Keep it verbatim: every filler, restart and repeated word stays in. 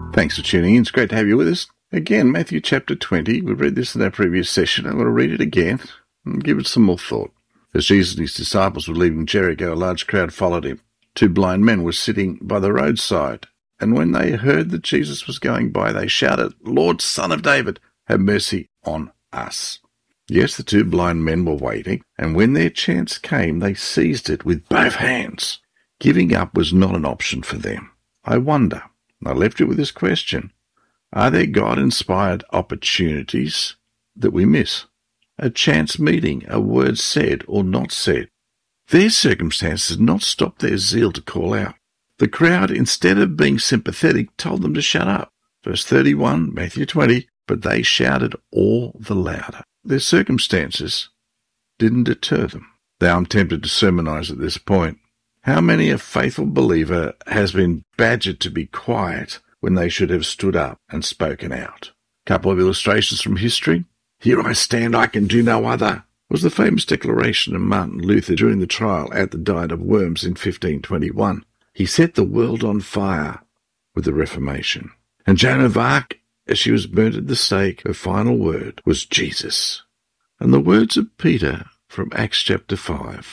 Thanks for tuning in. It's great to have you with us. Again, Matthew chapter twenty. We read this in our previous session. I'm going to read it again and give it some more thought. As Jesus and his disciples were leaving Jericho, a large crowd followed him. Two blind men were sitting by the roadside, and when they heard that Jesus was going by, they shouted, "Lord, Son of David, have mercy on us." Yes, the two blind men were waiting, and when their chance came, they seized it with both hands. Giving up was not an option for them. I wonder, I left it with this question, are there God-inspired opportunities that we miss? A chance meeting, a word said or not said. Their circumstances did not stop their zeal to call out. The crowd, instead of being sympathetic, told them to shut up. Verse thirty-one, Matthew twenty, but they shouted all the louder. Their circumstances didn't deter them. Now I'm tempted to sermonize at this point. How many a faithful believer has been badgered to be quiet when they should have stood up and spoken out? A couple of illustrations from history. "Here I stand, I can do no other," was the famous declaration of Martin Luther during the trial at the Diet of Worms in fifteen twenty-one. He set the world on fire with the Reformation. And Joan of Arc, as she was burnt at the stake, her final word was Jesus. And the words of Peter from Acts chapter five,